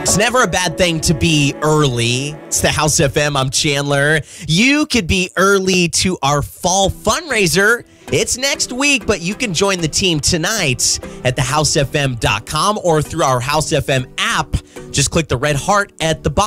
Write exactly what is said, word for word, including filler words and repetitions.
It's never a bad thing to be early. It's the House F M. I'm Chandler. You could be early to our fall fundraiser. It's next week, but you can join the team tonight at the house f m dot com or through our House F M app. Just click the red heart at the bottom.